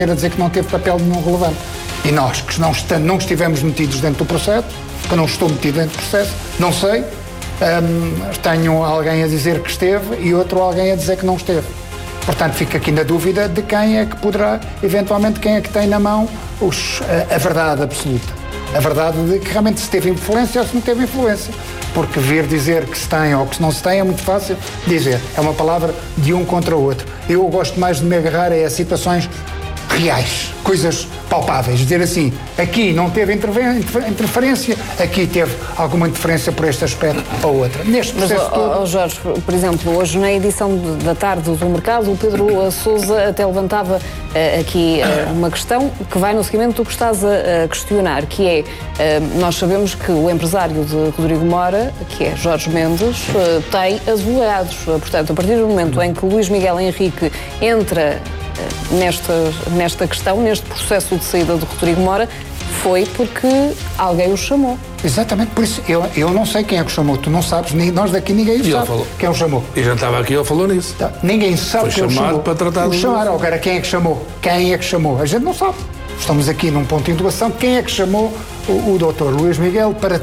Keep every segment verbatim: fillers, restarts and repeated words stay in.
a dizer que não teve papel nenhum relevante. E nós, que não, está, não estivemos metidos dentro do processo, que eu não estou metido dentro do processo, não sei, hum, tenho alguém a dizer que esteve e outro alguém a dizer que não esteve. Portanto, fica aqui na dúvida de quem é que poderá, eventualmente, quem é que tem na mão os, a, a verdade absoluta. A verdade de que realmente se teve influência ou se não teve influência. Porque vir dizer que se tem ou que se não se tem é muito fácil dizer. É uma palavra de um contra o outro. Eu gosto mais de me agarrar a situações reais, coisas palpáveis. Dizer assim, aqui não teve interferência, aqui teve alguma interferência por este aspecto ou outro. Neste processo Mas, todo... oh, Jorge, por exemplo, hoje na edição de, da tarde do Mercado, o Pedro Sousa até levantava uh, aqui uh, uma questão que vai no seguimento do que estás a, a questionar, que é, uh, nós sabemos que o empresário de Rodrigo Mora, que é Jorge Mendes, uh, tem advogados. Uh, portanto, a partir do momento em que Luís Miguel Henrique entra Nesta, nesta questão, neste processo de saída de Rodrigo Mora, foi porque alguém o chamou. Exatamente, por isso eu, eu não sei quem é que o chamou, tu não sabes, nem, nós daqui ninguém e sabe falou. Quem o chamou. E já estava aqui, ele falou nisso. Tá. Ninguém sabe foi quem o chamou. para tratar o chamaram, agora quem é que chamou? Quem é que chamou? A gente não sabe. Estamos aqui num ponto de interrogação. Quem é que chamou o, o doutor Luís Miguel para, a,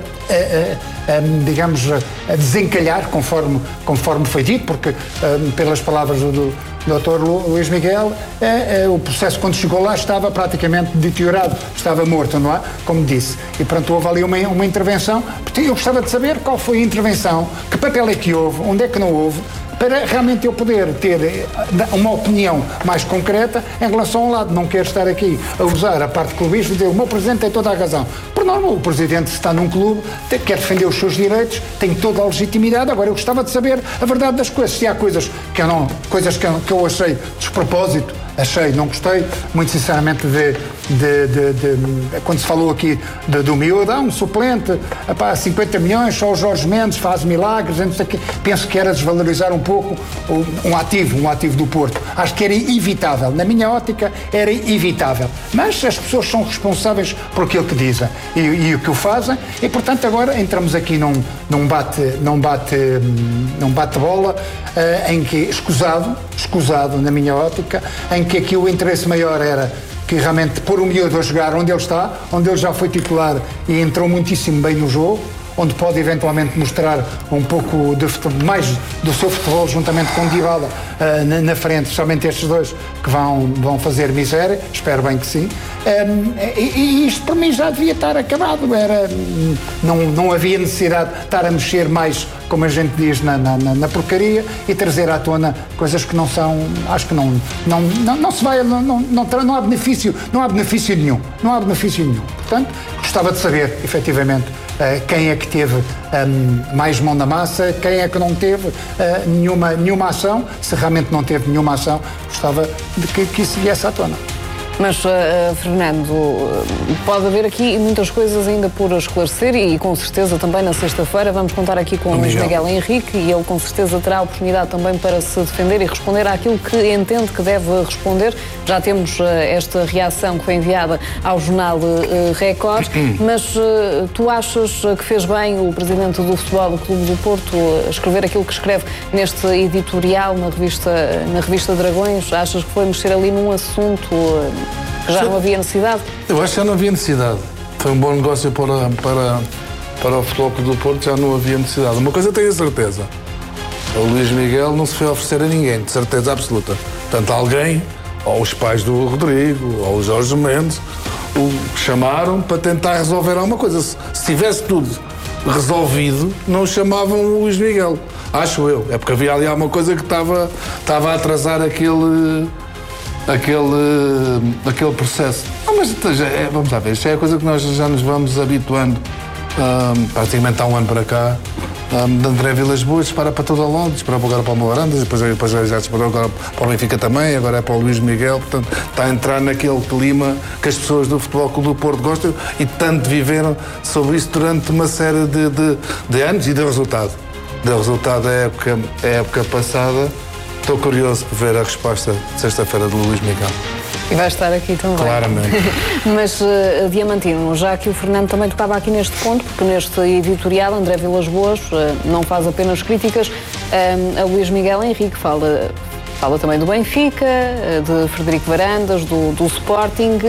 a, a, digamos, a desencalhar, conforme, conforme foi dito, porque, a, pelas palavras do doutor Luís Miguel, a, a, o processo, quando chegou lá, estava praticamente deteriorado, estava morto, não é? Como disse. E, pronto, houve ali uma, uma intervenção. Eu gostava de saber qual foi a intervenção, que papel é que houve, onde é que não houve, para realmente eu poder ter uma opinião mais concreta em relação ao lado. Não quero estar aqui a usar a parte clubista e dizer o meu presidente tem toda a razão. Por normal, o presidente, se está num clube, quer defender os seus direitos, tem toda a legitimidade. Agora, eu gostava de saber a verdade das coisas. Se há coisas que eu, não, coisas que eu, que eu achei despropósito, achei, não gostei, muito sinceramente, de, de, de, de quando se falou aqui de, do miúdo, ah, um suplente, apá, cinquenta milhões, só o Jorge Mendes faz milagres, não sei o quê. Penso que era desvalorizar um pouco um ativo, um ativo do Porto. Acho que era evitável, na minha ótica era evitável, mas as pessoas são responsáveis por aquilo que dizem e, e o que o fazem, e portanto agora entramos aqui num, num bate, num bate, num bate-bola uh, em que, escusado, escusado na minha ótica, em que aqui o interesse maior era que realmente pôr o miúdo a jogar onde ele está, onde ele já foi titular e entrou muitíssimo bem no jogo, onde pode eventualmente mostrar um pouco de futebol, mais do seu futebol, juntamente com Dybala uh, na, na frente, somente estes dois que vão, vão fazer miséria, espero bem que sim. Um, e, e isto para mim já devia estar acabado, era, não, não havia necessidade de estar a mexer mais, como a gente diz, na, na, na porcaria e trazer à tona coisas que não são, acho que não, não, não, não se vai, não, não, não, não há benefício, não há benefício nenhum, não há benefício nenhum. Portanto, gostava de saber, efetivamente, Uh, quem é que teve um, mais mão na massa, quem é que não teve uh, nenhuma, nenhuma ação. Se realmente não teve nenhuma ação, gostava de que, que isso viesse à tona. Mas, uh, Fernando, uh, pode haver aqui muitas coisas ainda por esclarecer e, com certeza, também na sexta-feira vamos contar aqui com o Luís Miguel Henrique e ele, com certeza, terá a oportunidade também para se defender e responder àquilo que entende que deve responder. Já temos uh, esta reação que foi enviada ao jornal uh, Record, mas uh, tu achas que fez bem o presidente do Futebol do Clube do Porto uh, escrever aquilo que escreve neste editorial na revista, na revista Dragões? Achas que foi mexer ali num assunto uh, que já não havia necessidade? Eu acho que já não havia necessidade. Foi um bom negócio para, para, para o Futebol Clube do Porto, já não havia necessidade. Uma coisa eu tenho a certeza, o Luís Miguel não se foi oferecer a ninguém, de certeza absoluta. Portanto, alguém, ou os pais do Rodrigo, ou o Jorge Mendes, o chamaram para tentar resolver alguma coisa. Se, se tivesse tudo resolvido, não chamavam o Luís Miguel. Acho eu. É porque havia ali alguma coisa que estava, estava a atrasar aquele... aquele, aquele processo. Não, mas é, vamos lá ver, isto é a coisa que nós já nos vamos habituando um, praticamente há um ano para cá, um, de André Vilas Boas, para para todo o lado, disparou agora para o Moarandas, depois, depois já disparou agora para o Benfica também, agora é para o Luís Miguel, portanto está a entrar naquele clima que as pessoas do Futebol Clube do Porto gostam e tanto viveram sobre isso durante uma série de, de, de anos e deu resultado. Deu resultado a época, a época passada. Estou curioso por ver a resposta de sexta-feira do Luís Miguel. E vai estar aqui também. Claramente. Mas, uh, Diamantino, já que o Fernando também tocava aqui neste ponto, porque neste editorial André Vilas Boas uh, não faz apenas críticas, uh, a Luís Miguel Henrique fala fala também do Benfica, de Frederico Varandas, do, do Sporting.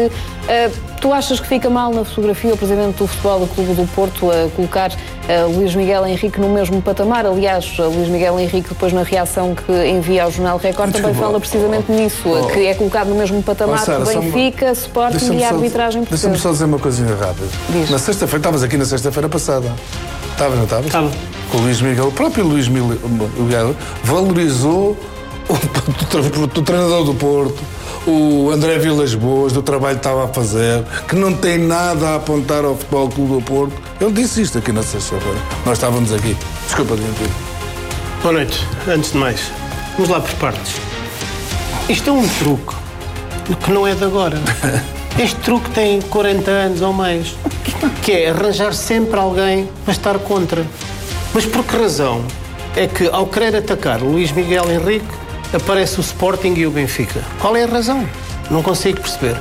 Tu achas que fica mal na fotografia o Presidente do Futebol do Clube do Porto a colocar uh, Luís Miguel Henrique no mesmo patamar? Aliás, Luís Miguel Henrique, depois na reação que envia ao Jornal Record, também fala precisamente oh, nisso, oh, que é colocado no mesmo patamar que oh, Benfica, uma... Sporting e a arbitragem portuguesa. Deixa-me só dizer uma coisinha rápida. Diz. Na sexta-feira, estavas aqui na sexta-feira passada. Estavas, não estavas? Estava. Com o Luís Miguel, o próprio Luís Miguel valorizou o, o, o treinador do Porto, o André Vilas Boas, do trabalho que estava a fazer, que não tem nada a apontar ao Futebol Clube do Porto. Ele disse isto aqui na sexta-feira. Nós estávamos aqui. Desculpa, Diante. Boa noite. Antes de mais, vamos lá por partes. Isto é um truque que não é de agora. Este truque tem quarenta anos ou mais, que é arranjar sempre alguém para estar contra. Mas por que razão é que, ao querer atacar o Luís Miguel Henrique, aparece o Sporting e o Benfica? Qual é a razão? Não consigo perceber.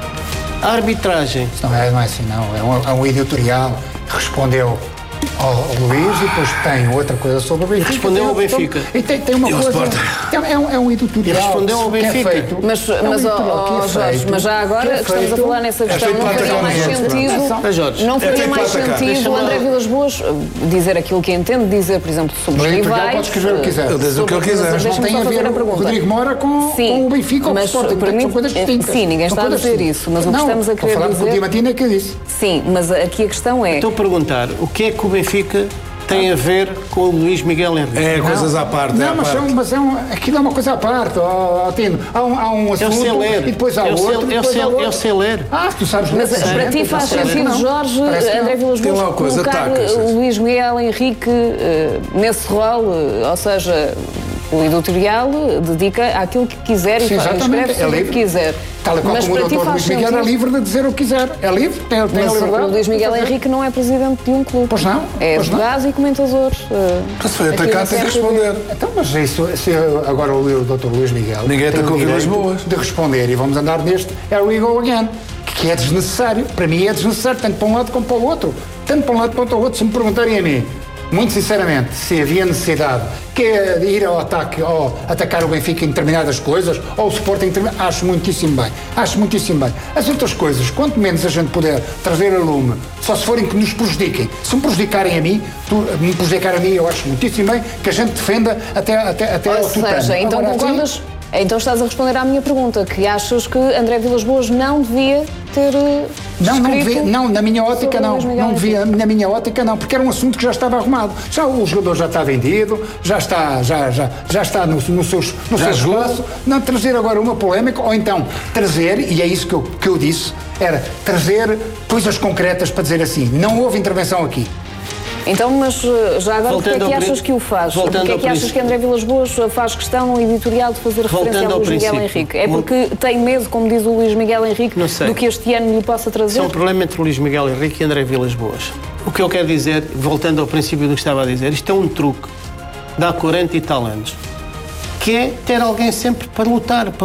A arbitragem... Não é, não é assim, não. É um, é um editorial que respondeu ao Luís e depois tem outra coisa sobre o Benfica. Respondeu ao Benfica. E tem, tem uma e coisa... É, é, um, é um editorial. E respondeu ao Benfica. É feito, mas, é um mas, oh, é Jorge, feito, mas já agora é estamos feito, a falar nessa questão. É não faria mais sentido... É, Jorge, não faria é mais sentido o André Vilas Boas dizer aquilo que entende dizer, por exemplo, sobre os rivais... Pode escrever o que quiser. Ele diz o que ele quiser. Mas não tem a ver o Rodrigo Mora com, sim, com o Benfica ou com o Sporting. São coisas distintas. Sim, ninguém está a dizer isso, mas o que estamos a querer dizer... Não, o Diamantino é que disse. Sim, mas aqui a questão é... Estou a perguntar, o que é que o Benfica tem a ver com o Luís Miguel Henrique? É coisas à parte. Não, é mas, parte. É um, mas é um, aquilo é uma coisa à parte. Oh, Tino. Há, um, há um assunto eu sei ler. e depois há eu outro. Sei, eu, sei, eu sei ler. Ah, tu sabes ler. Mas para ti faz sentido, Jorge, André Vilas Boas, colocar o Luís Miguel Henrique uh, nesse rol, uh, ou seja, o editorial dedica àquilo que quiser. Sim, e escreve sobre o que quiser. Tal e qual como o doutor Luís Miguel é livre de dizer o que quiser. É livre, tem, tem mas a liberdade. O Luís Miguel Henrique não é presidente de um clube. Pois não. É advogado e comentador. Uh, se foi atacado, tem que responder. Então, mas isso, se agora o doutor Luís Miguel... Ninguém atacou Vilas Boas. De responder, e vamos andar neste Here we go again, que é desnecessário. Para mim é desnecessário, tanto para um lado como para o outro. Tanto para um lado como para o outro. Se me perguntarem a mim, muito sinceramente, se havia necessidade que é ir ao ataque, ou atacar o Benfica em determinadas coisas, ou o Sporting, acho muitíssimo bem. Acho muitíssimo bem. As outras coisas, quanto menos a gente puder trazer a lume, só se forem que nos prejudiquem. Se me prejudicarem a mim, tu, me prejudicar a mim, eu acho muitíssimo bem que a gente defenda até, até, até ao tutano. Ou seja, então Agora, concordas... Assim, então estás a responder à minha pergunta, que achas que André Vilas Boas não devia ter não, não, devia, não, na minha ótica não, não devia, na minha ótica não, porque era um assunto que já estava arrumado. Já o jogador já está vendido, já está, já, já, já está no, no, seus, no seu espaço. Não trazer agora uma polémica, ou então trazer, e é isso que eu, que eu disse, era trazer coisas concretas para dizer assim, não houve intervenção aqui. Então, mas já agora, porque é que achas que o faz? Porque é que achas que André Vilas Boas faz questão no editorial de fazer referência ao Luís Miguel Henrique? É porque tem medo, como diz o Luís Miguel Henrique, do que este ano lhe possa trazer? É um problema entre o Luís Miguel Henrique e André Vilas Boas. O que eu quero dizer, voltando ao princípio do que estava a dizer, isto é um truque de há quarenta e tal anos, que é ter alguém sempre para lutar, para...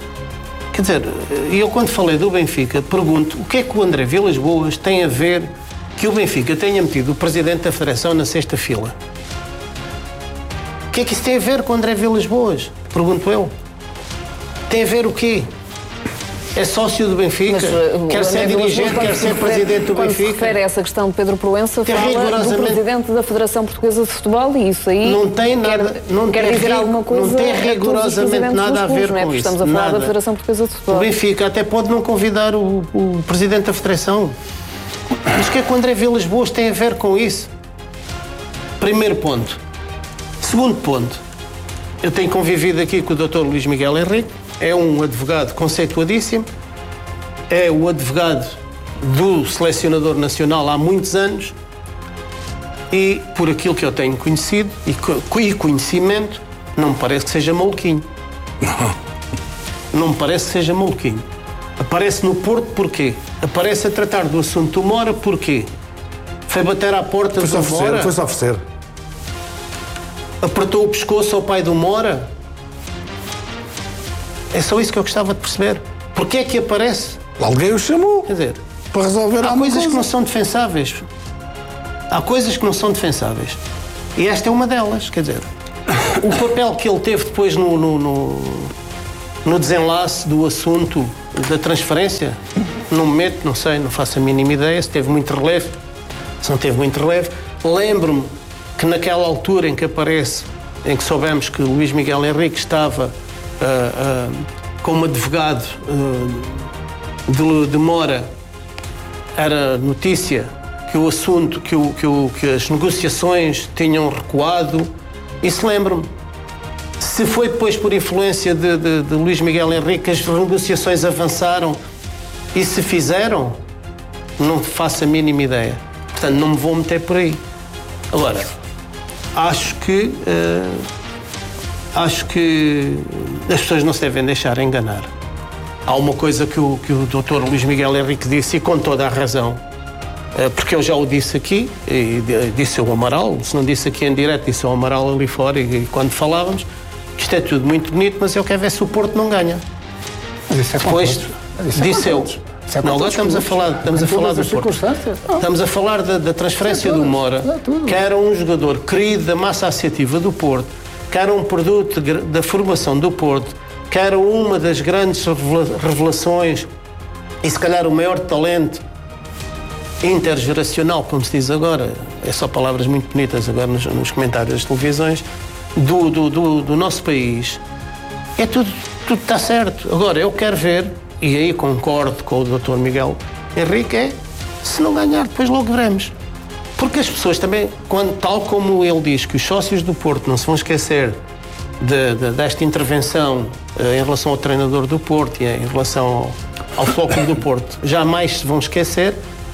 Quer dizer, eu quando falei do Benfica, pergunto o que é que o André Vilas Boas tem a ver que o Benfica tenha metido o Presidente da Federação na sexta fila? O que é que isso tem a ver com o André Vilas Boas? Pergunto eu. Tem a ver o quê? É sócio do Benfica? Mas, quer ser dirigente, quer ser presidente do Benfica? Quando se refere a essa questão de Pedro Proença, fala do Presidente da Federação Portuguesa de Futebol, e isso aí não tem nada, quer, não quer tem dizer alguma coisa. Não tem rigorosamente nada a ver com isso. Estamos a falar nada. da Federação Portuguesa de Futebol. O Benfica até pode não convidar o, o Presidente da Federação. Mas o que é que o André Vilas Boas tem a ver com isso? Primeiro ponto. Segundo ponto. Eu tenho convivido aqui com o doutor Luís Miguel Henrique. É um advogado conceituadíssimo. É o advogado do selecionador nacional há muitos anos. E, por aquilo que eu tenho conhecido e conhecimento, não me parece que seja maluquinho. Não me parece que seja maluquinho. Aparece no Porto porquê? Aparece a tratar do assunto do Mora porquê? Foi bater à porta do Mora? Foi-se oferecer. Apertou o pescoço ao pai do Mora? É só isso que eu gostava de perceber. Porquê é que aparece? Alguém o chamou. Quer dizer, para resolver há coisas coisa. que não são defensáveis. Há coisas que não são defensáveis. E esta é uma delas, quer dizer. O papel que ele teve depois depois no, no, no, no desenlace do assunto da transferência? No momento, não sei, não faço a mínima ideia se teve muito relevo, se não teve muito relevo. Lembro-me que naquela altura em que aparece, em que soubemos que Luís Miguel Henrique estava uh, uh, como advogado uh, de, de Mora, era notícia que o assunto, que, o, que, o, que as negociações tinham recuado. Isso lembro-me. Se foi depois por influência de, de, de Luís Miguel Henrique que as negociações avançaram e se fizeram, não faço a mínima ideia. Portanto, não me vou meter por aí. Agora, acho que uh, acho que as pessoas não se devem deixar enganar. Há uma coisa que o, que o doutor Luís Miguel Henrique disse, e com toda a razão, uh, porque eu já o disse aqui, e disse ao Amaral, se não disse aqui em direto, disse ao Amaral ali fora, e, e quando falávamos, que isto é tudo muito bonito, mas eu quero ver se o Porto não ganha. Mas isso é Depois, isso é disse eu. É não, agora estamos a falar, estamos a falar do Porto. Estamos a falar da, da transferência do Mora, que era um jogador querido da massa associativa do Porto, que era um produto de, da formação do Porto, que era uma das grandes revelações e se calhar o maior talento intergeracional, como se diz agora, é só palavras muito bonitas agora nos, nos comentários das televisões, do, do, do, do nosso país. É tudo, tudo está certo. Agora, eu quero ver, e aí concordo com o doutor Miguel Henrique, é, se não ganhar, depois logo veremos. Porque as pessoas também, quando, tal como ele diz, que os sócios do Porto não se vão esquecer de, de, desta intervenção uh, em relação ao treinador do Porto e em relação ao, ao Futebol do Porto, jamais se vão esquecer,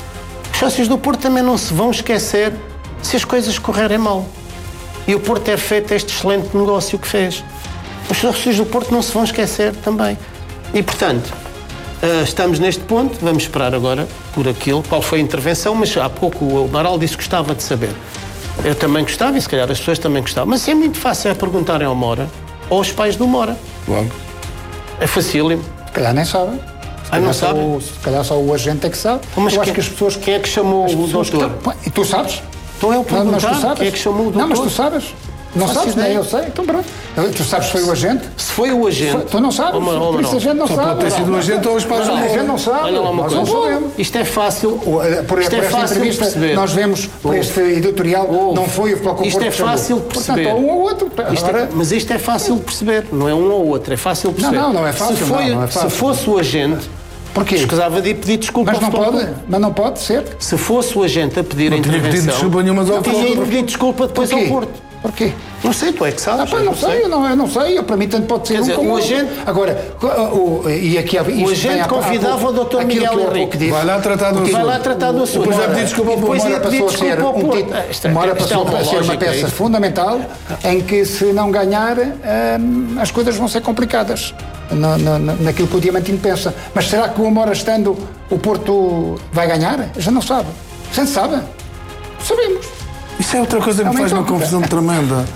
os sócios do Porto também não se vão esquecer se as coisas correrem mal. E o Porto ter feito este excelente negócio que fez. Os sócios do Porto não se vão esquecer também. E, portanto, Uh, estamos neste ponto, vamos esperar agora por aquilo, qual foi a intervenção, mas há pouco o Amaral disse que gostava de saber. Eu também gostava, e se calhar as pessoas também gostavam. Mas é muito fácil é perguntarem ao Mora, ou aos pais do Mora. Bom. É facílimo. Se calhar nem sabem. Ah, não sabe? Se calhar só o agente é que sabe. Mas eu quem, acho que as pessoas... Quem é que chamou o doutor? Que... E tu sabes? Então eu perguntar, mas tu sabes? Quem é que chamou o doutor? Não, mas tu sabes. Não Faço sabes, ideia. nem eu sei. Então pronto. Tu sabes se foi o agente? Se foi o agente... Foi, tu não sabes. Uma, uma, Por isso a gente não Só sabe. pode ter sido o agente ou os pais do A Mora. gente não sabe. Olha lá uma Nós coisa. não sabemos. Isto é fácil. Por, por isto é esta fácil entrevista, de perceber. nós vemos, por este editorial, Ouve. não foi o Futebol Clube Isto é Porto que chamou. fácil de perceber. Portanto, ou um ou outro. Isto Agora... é, mas isto é fácil de perceber, não é um ou outro, é fácil de perceber. Não, não, não é fácil, Se, foi, não, não é fácil. se fosse o agente, Porquê? escusava de pedir desculpa Mas ao não Futebol pode, Clube. mas não pode ser. Se fosse o agente a pedir a Não tinha intervenção... pedido desculpa nenhuma ao Futebol Tinha Clube. pedido desculpa depois ao Porquê? Porto. Porquê? Não sei, tu é que sabes. Ah, pá, não sei, eu não, eu não sei, eu, para mim tanto pode ser Quer um dizer, como o outro. agente- Agora, o, o, e aqui, isto O agente vem há- há convidava pouco- o doutor aquilo Miguel que eu há pouco Henrique. disse. Vai lá tratar do Porque assunto. Vai lá tratar do assunto. Depois vai pedir desculpa ao E depois Porto. ia Mora pedir passou a ser desculpa ao um Porto. título, Isto é- Mora isto é passou uma a ser uma lógica, peça isto. fundamental em que se não ganhar hum, as coisas vão ser complicadas na, na, naquilo que o Diamantino pensa. Mas será que o Mora estando o Porto vai ganhar? Já não sabe. Já não sabe. Sabemos. Isso é outra coisa que É me uma faz uma incógnita. confusão tremenda.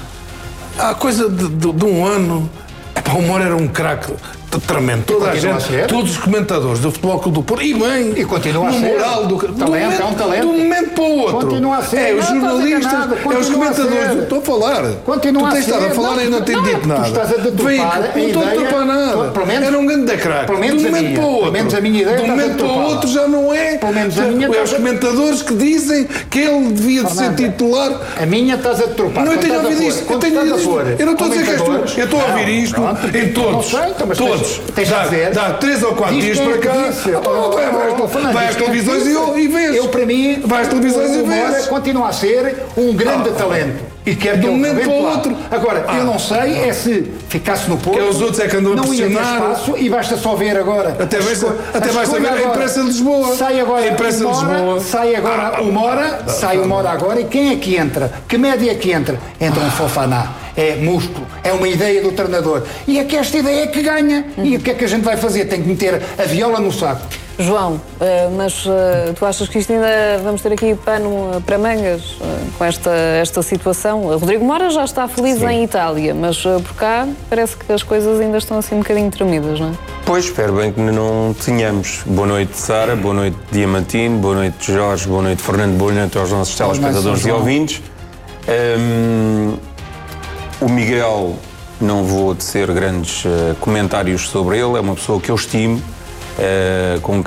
Há coisa de, de, de um ano. Epá, o Mora era um craque t- tremendo. Toda a continua a gente, ser. todos os comentadores do Futebol Clube do Porto, e bem, E continua a no ser. moral do, do, Talento, momento, é um talento. de um momento para o outro. Continua a ser. É, os Não, estás jornalistas, enganado. é os Continua a comentadores. ser. do- Estou a falar. Continua tu tens a ser. estado a falar Não, e não tens não, dito tu nada. estás a deturpar Vem, a não estou a ideia- deturpar nada. Pelo menos- Era um grande craque. pelo menos De um a momento minha. para o outro. Pelo menos a minha ideia De um estás a momento para o deturpá-la. outro já não é. Pelo menos a minha É os estás a- comentadores que dizem que ele devia de ser Fernando, titular. A minha estás a deturpar. Não, eu Quando tenho estás a ouvido pôr- isto. Eu quando tenho estás a ouvido pôr isto. Eu não estou a dizer que és tu. comentadores- Eu estou a Não, ouvir isto pronto. em todos. Não sei, então, mas todos. tens- tens dá, de ver. dá três ou quatro Diz dias quem para é que cá. disse. Ah, pá, Oh, vai, vai, oh, Fernando, vai às diz quem é que televisões disse. e, e vês. Eu, para mim, Vai às televisões e o Mora vês. continua a ser um grande talento. E quer que De um ele momento rebente para o lá. outro. Agora, Ah. eu não sei é se ficasse no Porto. Que é os outros é que andam a não ia ter pressionar. espaço e basta só ver agora. Até a vai- esco- até a basta escolha ver a agora. imprensa de Lisboa. Sai agora A imprensa o de Mora, Lisboa. sai agora o Mora, sai o Mora agora. E quem é que entra? Que média é que entra? Entra um Fofaná. É músculo, é uma ideia do treinador. E é que esta ideia é que ganha. E o que é que a gente vai fazer? Tem que meter a viola no saco. João, eh, mas eh, tu achas que isto ainda vamos ter aqui pano eh, para mangas eh, com esta, esta situação? O Rodrigo Mora já está feliz em Itália, mas eh, por cá parece que as coisas ainda estão assim um bocadinho tremidas, não é? Pois, espero bem que não tenhamos. Boa noite, Sara, boa noite, Diamantino, boa noite, Jorge, boa noite, Fernando, boa noite aos nossos telespectadores e ouvintes. Um, o Miguel não vou tecer grandes uh, comentários sobre ele. É uma pessoa que eu estimo, uh, com